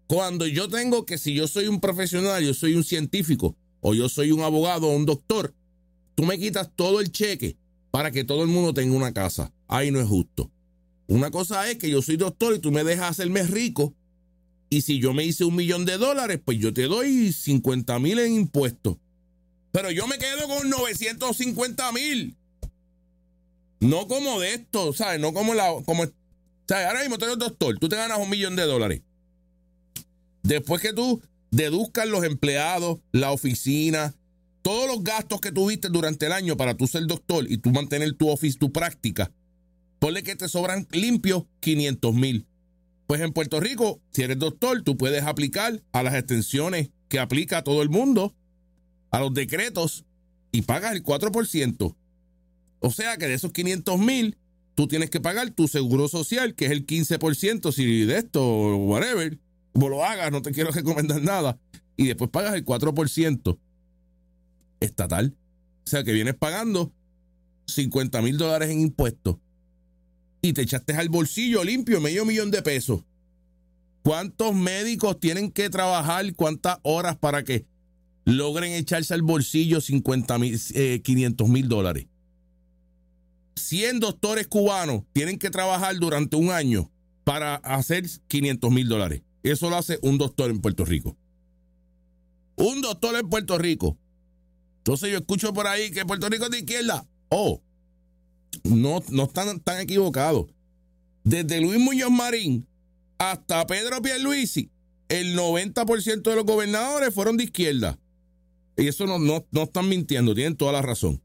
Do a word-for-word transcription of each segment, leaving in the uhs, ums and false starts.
Cuando yo tengo que, si yo soy un profesional, yo soy un científico, o yo soy un abogado o un doctor, tú me quitas todo el cheque para que todo el mundo tenga una casa. Ahí no es justo. Una cosa es que yo soy doctor y tú me dejas hacerme rico, y si yo me hice un millón de dólares, pues yo te doy cincuenta mil en impuestos. Pero yo me quedo con novecientos cincuenta mil. No como de esto, ¿sabes? No como la... Como, ¿sabes? Ahora mismo tú eres doctor, tú te ganas un millón de dólares. Después que tú deduzcas los empleados, la oficina, todos los gastos que tuviste durante el año para tú ser doctor y tú mantener tu oficio, tu práctica, ponle que te sobran limpios quinientos mil. Pues en Puerto Rico, si eres doctor, tú puedes aplicar a las extensiones que aplica a todo el mundo, a los decretos, y pagas el cuatro por ciento. O sea que de esos quinientos mil, tú tienes que pagar tu seguro social, que es el quince por ciento, si de esto, whatever, vos lo hagas, no te quiero recomendar nada, y después pagas el cuatro por ciento estatal. O sea que vienes pagando cincuenta mil dólares en impuestos y te echaste al bolsillo limpio medio millón de pesos. ¿Cuántos médicos tienen que trabajar? ¿Cuántas horas para que logren echarse al bolsillo cincuenta mil, eh, quinientos mil dólares? cien doctores cubanos tienen que trabajar durante un año para hacer quinientos mil dólares. Eso lo hace un doctor en Puerto Rico. Un doctor en Puerto Rico. Entonces yo escucho por ahí que Puerto Rico es de izquierda. Oh, no, no están tan equivocados. Desde Luis Muñoz Marín hasta Pedro Pierluisi, el noventa por ciento de los gobernadores fueron de izquierda. Y eso no, no, no están mintiendo, tienen toda la razón.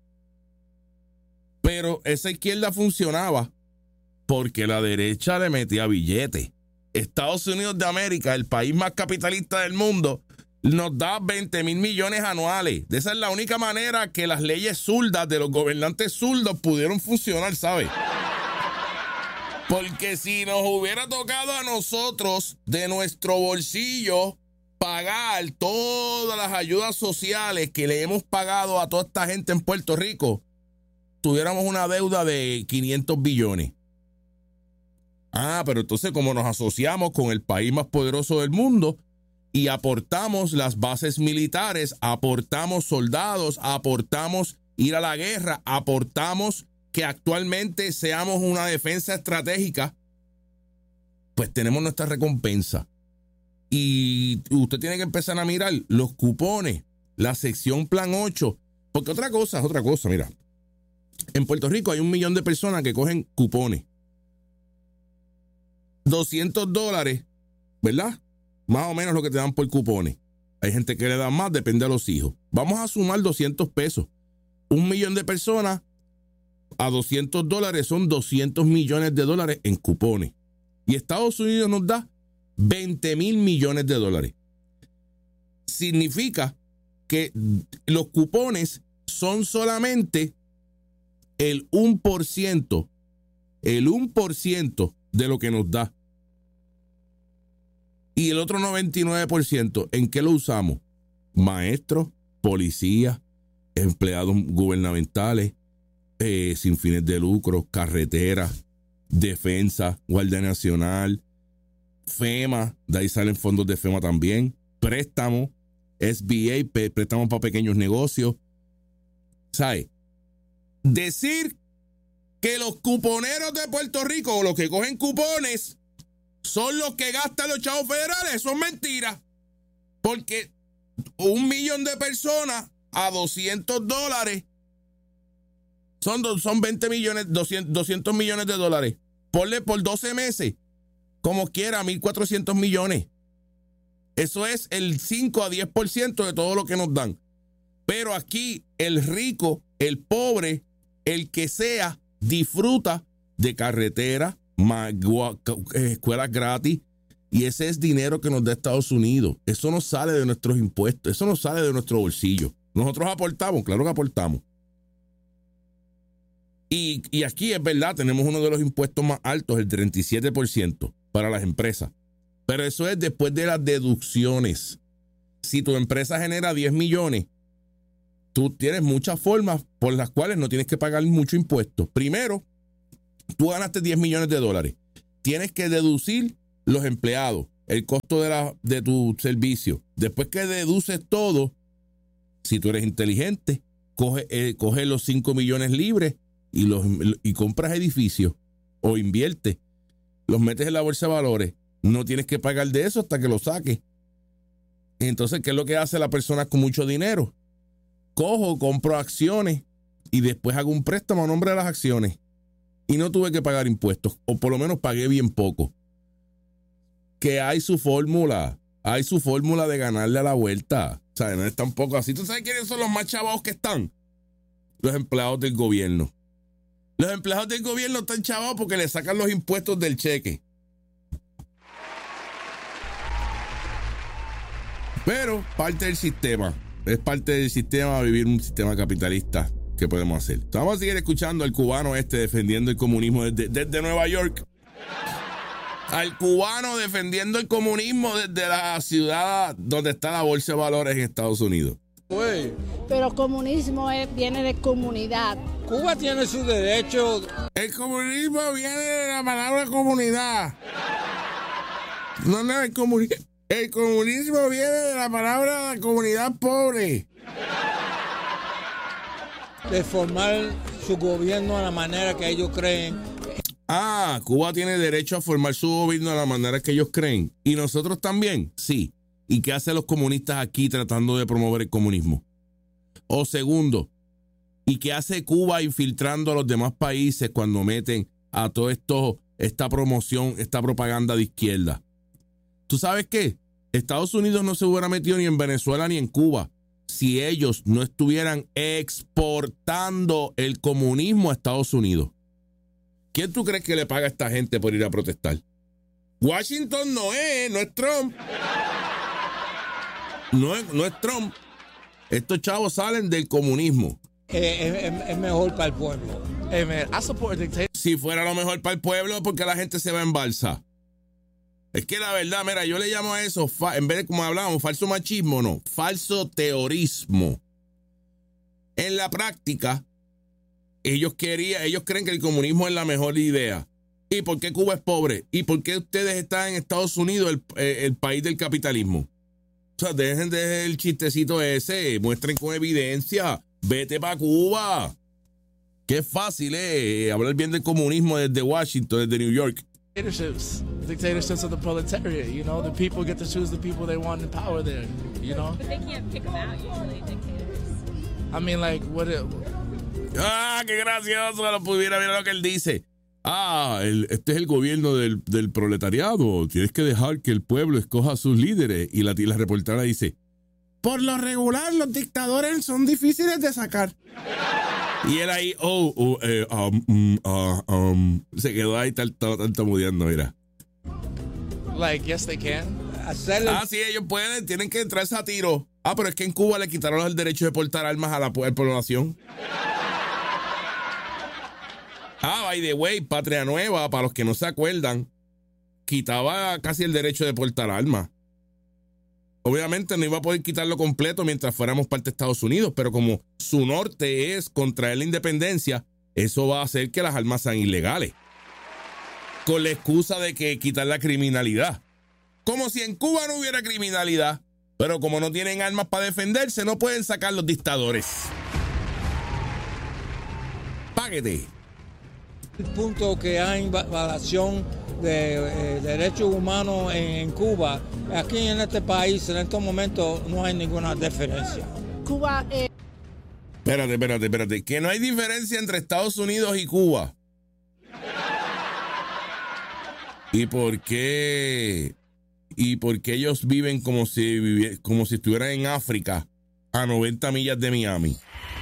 Pero esa izquierda funcionaba porque la derecha le metía billetes. Estados Unidos de América, el país más capitalista del mundo, nos da veinte mil millones anuales. De esa es la única manera que las leyes zurdas de los gobernantes zurdos pudieron funcionar, ¿sabes? Porque si nos hubiera tocado a nosotros de nuestro bolsillo pagar todas las ayudas sociales que le hemos pagado a toda esta gente en Puerto Rico, tuviéramos una deuda de quinientos billones. Ah, pero entonces como nos asociamos con el país más poderoso del mundo y aportamos las bases militares, aportamos soldados, aportamos ir a la guerra, aportamos que actualmente seamos una defensa estratégica, pues tenemos nuestra recompensa. Y usted tiene que empezar a mirar los cupones, la sección plan ocho, porque otra cosa es otra cosa, mira. En Puerto Rico hay un millón de personas que cogen cupones. doscientos dólares, ¿verdad? Más o menos lo que te dan por cupones. Hay gente que le da más, depende de los hijos. Vamos a sumar doscientos pesos. Un millón de personas a doscientos dólares son doscientos millones de dólares en cupones. Y Estados Unidos nos da veinte mil millones de dólares. Significa que los cupones son solamente el uno por ciento, el uno por ciento de lo que nos da. Y el otro noventa y nueve por ciento, ¿en qué lo usamos? Maestros, policías, empleados gubernamentales, eh, sin fines de lucro, carreteras, defensa, Guardia Nacional, FEMA, de ahí salen fondos de FEMA también, préstamos, S B A, préstamos para pequeños negocios. ¿Sabes? Decir que los cuponeros de Puerto Rico o los que cogen cupones son los que gastan los chavos federales, eso es mentira. Porque un millón de personas a doscientos dólares son, son veinte millones, doscientos, doscientos millones de dólares. Ponle por doce meses, como quiera, mil cuatrocientos millones. Eso es el cinco a diez por ciento de todo lo que nos dan. Pero aquí el rico, el pobre, el que sea, disfruta de carretera, escuelas gratis, y ese es dinero que nos da Estados Unidos. Eso no sale de nuestros impuestos, eso no sale de nuestro bolsillo. Nosotros aportamos, claro que aportamos. Y, y aquí es verdad, tenemos uno de los impuestos más altos, el treinta y siete por ciento para las empresas. Pero eso es después de las deducciones. Si tu empresa genera diez millones, tú tienes muchas formas por las cuales no tienes que pagar mucho impuesto. Primero, tú ganaste diez millones de dólares. Tienes que deducir los empleados, el costo de, la, de tu servicio. Después que deduces todo, si tú eres inteligente, coge, eh, coge los cinco millones libres y, los, y compras edificios o inviertes. Los metes en la bolsa de valores. No tienes que pagar de eso hasta que lo saques. Entonces, ¿qué es lo que hace la persona con mucho dinero? Cojo, compro acciones y después hago un préstamo a nombre de las acciones. Y no tuve que pagar impuestos, o por lo menos pagué bien poco. Que hay su fórmula, hay su fórmula de ganarle a la vuelta. O sea, no es tampoco así. ¿Tú sabes quiénes son los más chavados que están? Los empleados del gobierno. Los empleados del gobierno están chavados porque le sacan los impuestos del cheque. Pero parte del sistema. Es parte del sistema vivir un sistema capitalista. ¿Qué podemos hacer? Entonces, vamos a seguir escuchando al cubano este defendiendo el comunismo desde, desde Nueva York. Al cubano defendiendo el comunismo desde la ciudad donde está la bolsa de valores en Estados Unidos. Pero comunismo es, viene de comunidad. Cuba tiene sus derechos. El comunismo viene de la palabra comunidad. No, no, el comunismo. El comunismo viene de la palabra comunidad pobre. De formar su gobierno a la manera que ellos creen. Ah, Cuba tiene derecho a formar su gobierno de la manera que ellos creen. ¿Y nosotros también? Sí. ¿Y qué hacen los comunistas aquí tratando de promover el comunismo? O segundo, ¿y qué hace Cuba infiltrando a los demás países cuando meten a todo esto, esta promoción, esta propaganda de izquierda? ¿Tú sabes qué? Estados Unidos no se hubiera metido ni en Venezuela ni en Cuba si ellos no estuvieran exportando el comunismo a Estados Unidos. ¿Quién tú crees que le paga a esta gente por ir a protestar? Washington no es, no es Trump. No es, no es Trump. Estos chavos salen del comunismo. Eh, es, es mejor para el pueblo. Hey man, I support dictatorship. Si fuera lo mejor para el pueblo, porque la gente se va en balsa. Es que la verdad, mira, yo le llamo a eso, fa- en vez de como hablábamos, falso machismo, no, falso teorismo. En la práctica, ellos querían, ellos creen que el comunismo es la mejor idea. ¿Y por qué Cuba es pobre? ¿Y por qué ustedes están en Estados Unidos, el, el país del capitalismo? O sea, dejen de el chistecito ese, muestren con evidencia, vete para Cuba. Qué fácil, eh, hablar bien del comunismo desde Washington, desde New York. Dictatorships, dictatorships of the proletariat. You know, the people get to choose the people they want in power there. You know. But they can't pick them out usually, dictators. I mean, like, what? It, Ah, qué gracioso, lo pudiera ver lo que él dice. Ah, el, este es el gobierno del, del proletariado. Tienes que dejar que el pueblo escoja a sus líderes. Y la, y la reportera dice, por lo regular, los dictadores son difíciles de sacar. Y él ahí, oh, oh eh, um, um, uh, um, se quedó ahí tartamudeando, mira. like, yes, they can. Hacerle... Ah, sí, ellos pueden, tienen que entrarse a tiro. Ah, pero es que en Cuba le quitaron el derecho de portar armas a la población. Ah, by the way, Patria Nueva, para los que no se acuerdan, quitaba casi el derecho de portar armas. Obviamente no iba a poder quitarlo completo mientras fuéramos parte de Estados Unidos, pero como su norte es contraer la independencia, eso va a hacer que las armas sean ilegales. Con la excusa de que quitar la criminalidad. Como si en Cuba no hubiera criminalidad, pero como no tienen armas para defenderse, no pueden sacar los dictadores. Páguete. El punto que hay violación de eh, derechos humanos en, en Cuba, aquí en este país, en estos momentos, no hay ninguna diferencia. Cuba eh, Espérate, espérate, espérate. Que no hay diferencia entre Estados Unidos y Cuba. ¿Y por qué? ¿Y por qué ellos viven como si, vivi- como si estuvieran en África a noventa millas de Miami?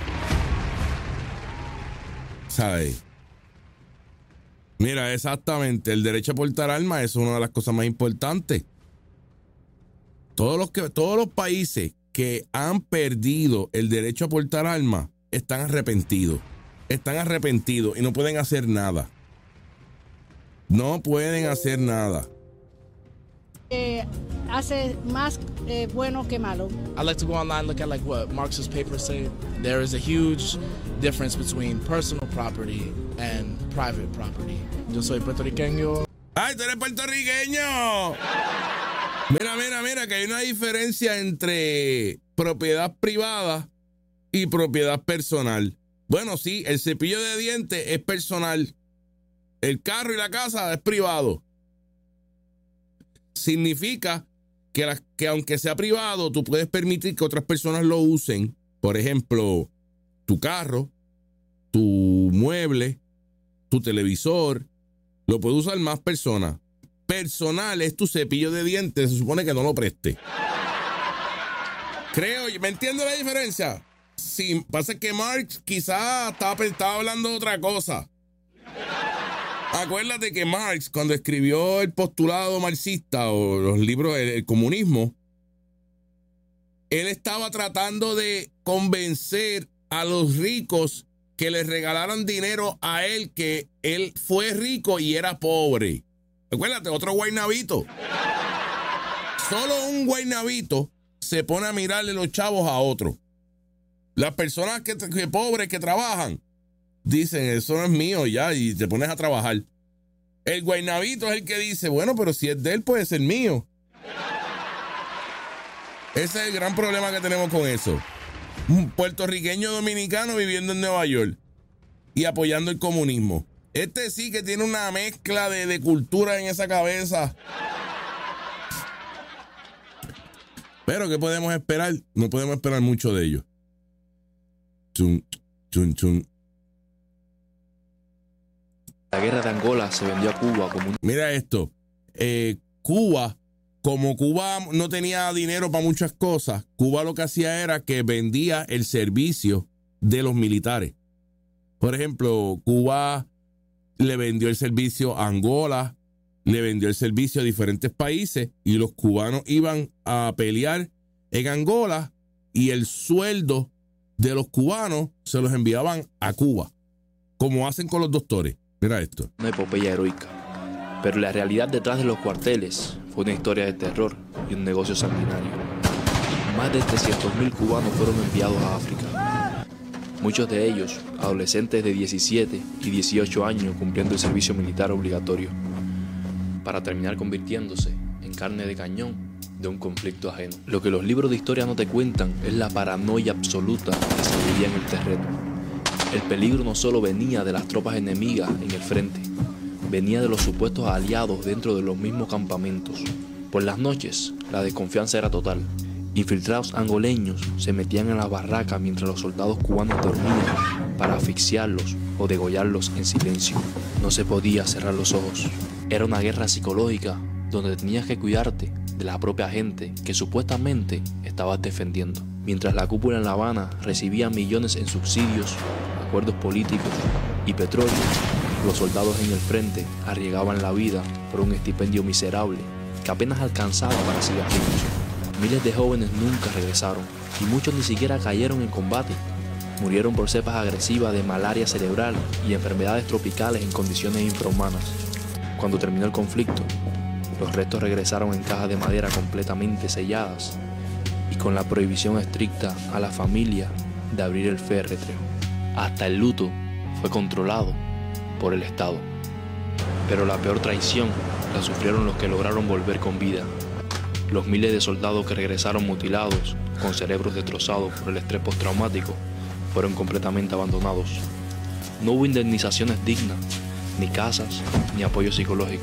¿Sabes? Mira, exactamente, el derecho a portar armas es una de las cosas más importantes. Todos los, que, todos los países que han perdido el derecho a portar armas están arrepentidos. Están arrepentidos y no pueden hacer nada. No pueden hacer nada. eh, hace más eh, bueno que malo. I like to go online and look at like what Marxist papers say. There is a huge difference between personal property and private property. Yo soy puertorriqueño. ¡Ay, tú eres puertorriqueño! Mira, mira, mira, que hay una diferencia entre propiedad privada y propiedad personal. Bueno, sí, el cepillo de dientes es personal. El carro y la casa es privado. Significa que, la, que aunque sea privado, tú puedes permitir que otras personas lo usen. Por ejemplo, tu carro, tu mueble, tu televisor, lo puede usar más personas. Personal es tu cepillo de dientes, se supone que no lo preste. Creo, ¿me entiendes la diferencia? Sí, pasa que Marx quizás estaba, estaba hablando de otra cosa. Acuérdate que Marx, cuando escribió el postulado marxista o los libros del el comunismo, él estaba tratando de convencer a los ricos que le regalaran dinero a él, que él fue rico y era pobre. Acuérdate, otro guaynabito. Solo un guaynabito se pone a mirarle los chavos a otro. Las personas que, que pobres que trabajan dicen, eso no es mío ya, y te pones a trabajar. El guaynabito es el que dice, bueno, pero si es de él, puede ser mío. Ese es el gran problema que tenemos con eso. Un puertorriqueño dominicano viviendo en Nueva York y apoyando el comunismo. Este sí que tiene una mezcla de, de cultura en esa cabeza. Pero ¿qué podemos esperar? No podemos esperar mucho de ellos. Chun, chun, chun. La guerra de Angola se vendió a Cuba como un... Mira esto. Eh, Cuba, como Cuba no tenía dinero para muchas cosas, Cuba lo que hacía era que vendía el servicio de los militares. Por ejemplo, Cuba le vendió el servicio a Angola, le vendió el servicio a diferentes países y los cubanos iban a pelear en Angola y el sueldo de los cubanos se los enviaban a Cuba, como hacen con los doctores. Mira esto. Una epopeya heroica, pero la realidad detrás de los cuarteles fue una historia de terror y un negocio sanguinario. Más de trescientos mil cubanos fueron enviados a África. Muchos de ellos, adolescentes de diecisiete y dieciocho años cumpliendo el servicio militar obligatorio, para terminar convirtiéndose en carne de cañón de un conflicto ajeno. Lo que los libros de historia no te cuentan es la paranoia absoluta que se vivía en el terreno. El peligro no solo venía de las tropas enemigas en el frente, venía de los supuestos aliados dentro de los mismos campamentos. Por las noches, la desconfianza era total. Infiltrados angoleños se metían en las barracas mientras los soldados cubanos dormían para asfixiarlos o degollarlos en silencio. No se podía cerrar los ojos. Era una guerra psicológica donde tenías que cuidarte de la propia gente que supuestamente estabas defendiendo. Mientras la cúpula en La Habana recibía millones en subsidios, acuerdos políticos y petróleo, los soldados en el frente arriesgaban la vida por un estipendio miserable que apenas alcanzaba para cigarrillos. Miles de jóvenes nunca regresaron y muchos ni siquiera cayeron en combate. Murieron por cepas agresivas de malaria cerebral y enfermedades tropicales en condiciones infrahumanas. Cuando terminó el conflicto, los restos regresaron en cajas de madera completamente selladas y con la prohibición estricta a la familia de abrir el féretro. Hasta el luto fue controlado por el Estado. Pero la peor traición la sufrieron los que lograron volver con vida. Los miles de soldados que regresaron mutilados, con cerebros destrozados por el estrés postraumático, fueron completamente abandonados. No hubo indemnizaciones dignas, ni casas, ni apoyo psicológico.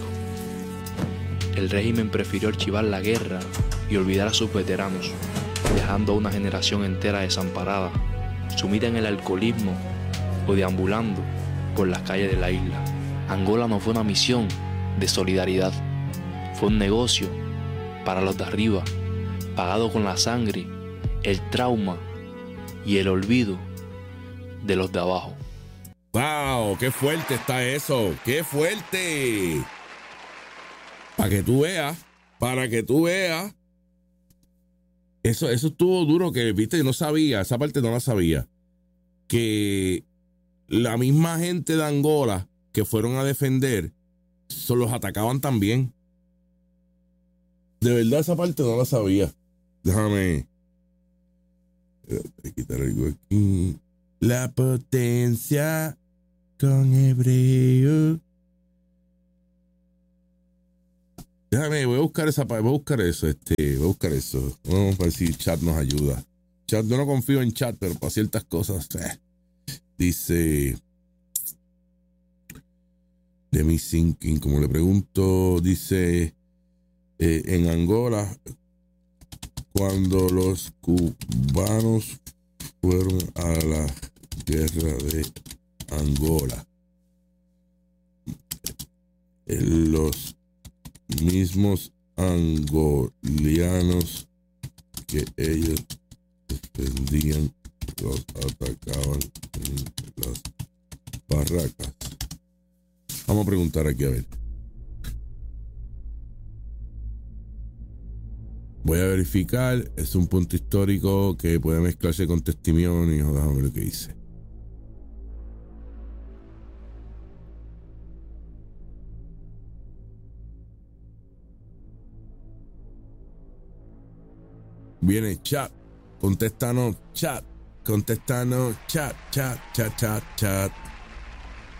El régimen prefirió archivar la guerra y olvidar a sus veteranos, dejando a una generación entera desamparada, sumida en el alcoholismo o deambulando por las calles de la isla. Angola no fue una misión de solidaridad, fue un negocio para los de arriba, pagado con la sangre, el trauma y el olvido de los de abajo. ¡Wow! ¡Qué fuerte está eso! ¡Qué fuerte! Para que tú veas, para que tú veas. Eso, eso estuvo duro, que viste, no sabía, esa parte no la sabía. Que la misma gente de Angola que fueron a defender, se los atacaban también. De verdad, esa parte no la sabía. Déjame. Voy a quitar algo aquí. La potencia con hebreo. Déjame, voy a buscar esa, voy a buscar eso, este, voy a buscar eso. Vamos a ver si chat nos ayuda. Chat, yo no confío en chat, pero para ciertas cosas, eh. Dice de mi thinking, como le pregunto, dice eh, en Angola, cuando los cubanos fueron a la guerra de Angola, eh, los mismos angolianos que ellos defendían los atacaban en las barracas. Vamos a preguntar aquí a ver. Voy a verificar. Es un punto histórico que puede mezclarse con testimonios. Déjame ver lo que dice. Viene chat. Contéstanos, chat. Contéstanos, chat, chat, chat, chat, chat.